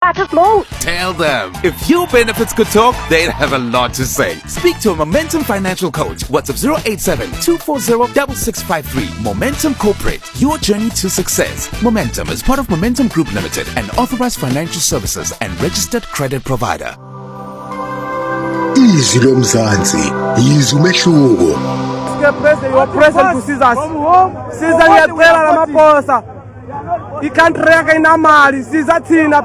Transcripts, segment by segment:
starters mode. Tell them. If your benefits could talk, they'd have a lot to say. Speak to a Momentum financial coach. WhatsApp 087-240-6653. Momentum Corporate. Your journey to success. Momentum is part of Momentum Group Limited, an authorized financial services and registered credit provider. Izwi lomzansi, izwi umehluko. Your president kusiza siza ngiyacela lamaposa i-country yakhe inamali siza thina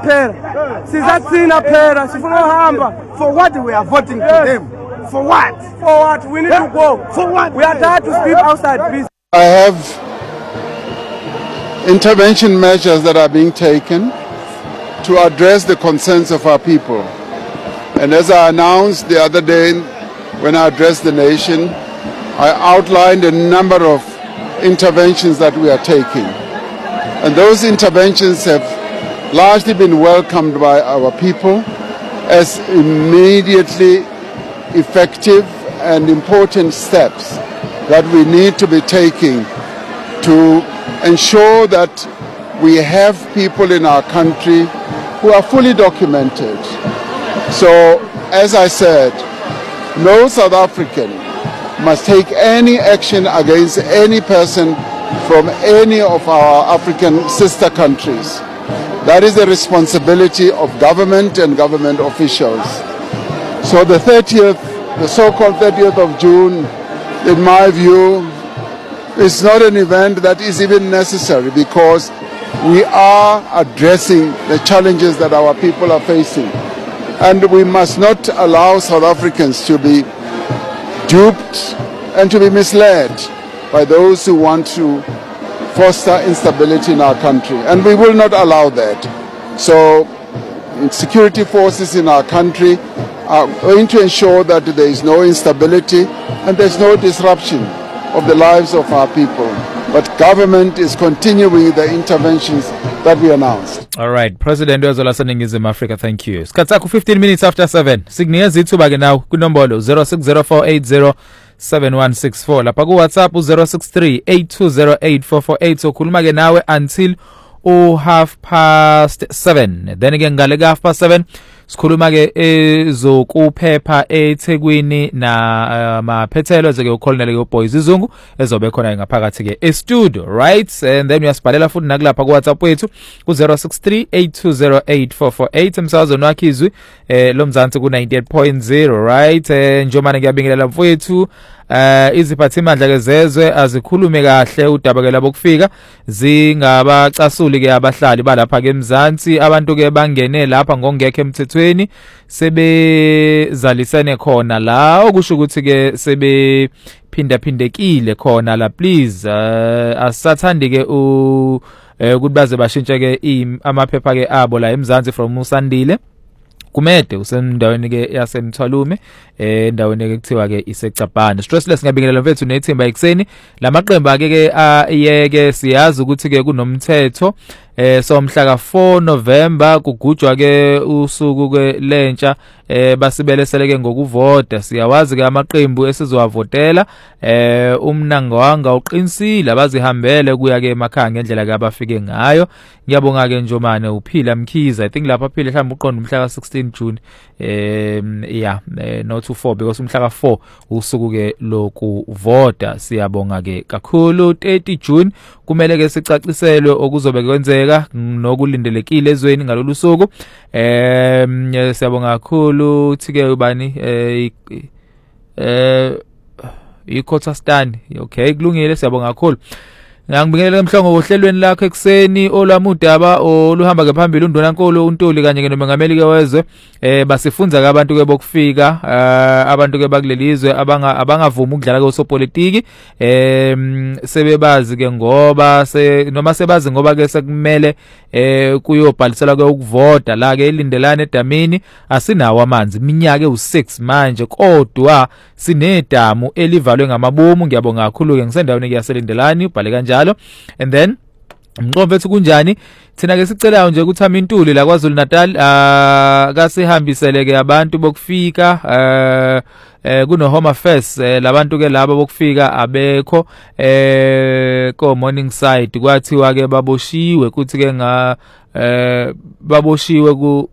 phela sifuna uhamba. For what we are voting to them? For what? We need to go. For what? We are tired to sleep outside, please. I have intervention measures that are being taken to address the concerns of our people. And as I announced the other day when I addressed the nation, I outlined a number of interventions that we are taking. And those interventions have largely been welcomed by our people as immediately effective and important steps that we need to be taking to ensure that we have people in our country who are fully documented. So, as I said, no South African must take any action against any person from any of our African sister countries. That is the responsibility of government and government officials. So the so-called 30th of June, in my view, is not an event that is even necessary because we are addressing the challenges that our people are facing. And we must not allow South Africans to be duped and to be misled by those who want to foster instability in our country. And we will not allow that. So security forces in our country are going to ensure that there is no instability and there's no disruption of the lives of our people. But government is continuing the interventions that we announced. All right, President Wezola Seningizimu Africa, thank you. Skatsaku 15 minutes after 7. Signiya ithuba ke now kunombolo 0604807164 lapha ku WhatsApp 0638208448 okhuluma ke nawe until 7:30. Then again ngale ka 7:30 sikhuluma ke ezokuphepha eThekwini na maphethelo ke uColonel ke uBoys Izungu ezobe khona ngaphakathi ke e-studio, right? And then uyasibhalela futhi nakulapha ku WhatsApp wethu ku 0638208448 emsazweni wakhe izwi lomzansi ku 98.0, right? Njomane ngiyabingelela mfowethu iziphathimandla ke zezwe azikhulume kahle udaba ke labo kufika zingabacasuli ke abahlali balapha ke eMzansi abantu ke bangene lapha ngongekho emthethweni sebezalisene khona la okusho ukuthi ke sebe phindekile khona la. Please asathandi ke ukuthi baze bashintshe ke amaphepha ke abo la eMzansi from uSandile kumede usendaweni ke yasemthwalume endaweni ke kuthiwa ke iseCabhane. Stressless ngiyabingelela mfethu nethimba ekseni lamaqembu ake ayeke siyazi ukuthi ke kunomthetho so mhla ka 4 November kugujwa ke usuku ke lentsha basibeleseleke ngokuvota. Siyawazi ke amaqembu esizowavotela umnango wanga uqinisile abazihambele kuya ke emakhaya ngendlela ke abafike ngayo. Ngiyabonga ke Njomane uphila Mkhiza, I think lapha phila mhlawumbe uqonda umhla ka 16 June no to 4 because umhla ka 4 usuku ke lokuvota. Siyabonga ke kakhulu. 30 June kumele ke sicaciselwe okuzobe kwenzeka nokulindelekile ezweni ngalolu suku. Siyabonga kakhulu uthi ke ubani iKhotastan. Okay, kulungile, siyabonga kakhulu. Ngangibingelela emhlongo ohlelweni lakho ekseni olwamudaba oluhamba ke phambili uNdunankulu uNtuli kanye ke nomengameli ke wezwe basifunza ke abantu ke bokufika abantu ke bakulelizwe abangavuma ukudlala ke usopolitiki sebebazi ke ngoba noma sebazi ngoba ke sekumele kuyobhalisela ke ukuvota la ke ilindelane eDamini asinawo amanzi iminyaka u6 manje kodwa sinedamu elivalwe ngamabomu. Ngiyabonga kakhulu ke ngisendaweni ke yaselindelani ubhale kanjalo. And then mqombe ethi kunjani thina ke sicelayo nje ukuthi amintuli la KwaZulu Natal kasihambisele ke abantu bokufika kuno Home Affairs labantu ke laba bokufika abekho ko Morningside kwathiwa ke baboshiwe kuthi ke baboshiwe ku